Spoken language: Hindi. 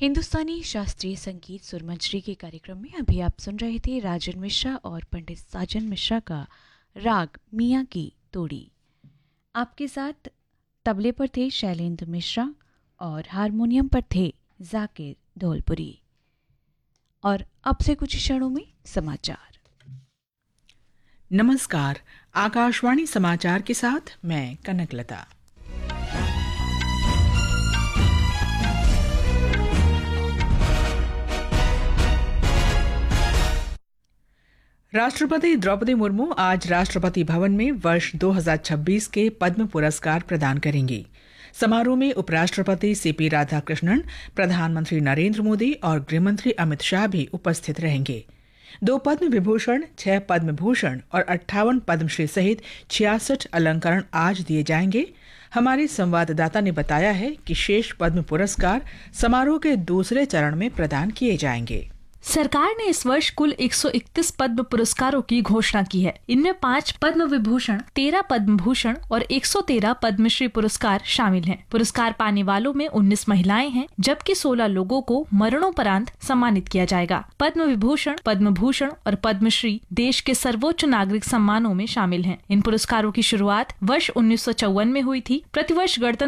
हिंदुस्तानी शास्त्रीय संगीत सुरमंजरी के कार्यक्रम में अभी आप सुन रहे थे राजन मिश्रा और पंडित साजन मिश्रा का राग मियाँ की तोड़ी। आपके साथ तबले पर थे शैलेंद्र मिश्रा और हारमोनियम पर थे जाकिर धौलपुरी। और अब से कुछ क्षणों में समाचार। नमस्कार, आकाशवाणी समाचार के साथ मैं कनकलता। राष्ट्रपति द्रौपदी मुर्मू आज राष्ट्रपति भवन में वर्ष 2026 के पद्म पुरस्कार प्रदान करेंगी। समारोह में उपराष्ट्रपति सीपी राधाकृष्णन, प्रधानमंत्री नरेंद्र मोदी और गृहमंत्री अमित शाह भी उपस्थित रहेंगे। 2 पद्म विभूषण, 6 पद्म भूषण और 58 पद्मश्री सहित 66 अलंकरण आज दिए जाएंगे। हमारे संवाददाता ने बताया है कि शेष पद्म पुरस्कार समारोह के दूसरे चरण में प्रदान किए जाएंगे। सरकार ने इस वर्ष कुल 131 पद्म पुरस्कारों की घोषणा की है। इनमें 5 पद्म विभूषण, 13 पद्म भूषण और 113 पद्मश्री पुरस्कार शामिल हैं। पुरस्कार पाने वालों में 19 महिलाएं हैं, जबकि 16 लोगों को मरणोपरांत सम्मानित किया जाएगा। पद्म विभूषण, पद्म भूषण और पद्मश्री देश के सर्वोच्च नागरिक सम्मानों में शामिल हैं। इन पुरस्कारों की शुरुआत वर्ष 1954 में हुई थी। प्रतिवर्ष गणतंत्र